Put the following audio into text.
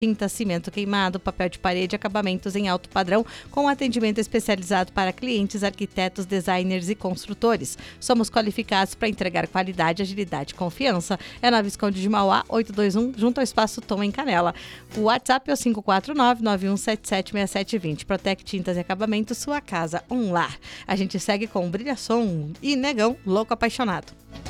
Tinta, cimento queimado, papel de parede, acabamentos em alto padrão, com atendimento especializado para clientes, arquitetos, designers e construtores. Somos qualificados para entregar qualidade, agilidade e confiança. É na Visconde de Mauá, 821, junto ao Espaço Tom, em Canela. O WhatsApp é o 549-9177-6720. Protec Tintas e Acabamentos, sua casa, um lar. A gente segue com Brilhação e Negão, Louco Apaixonado.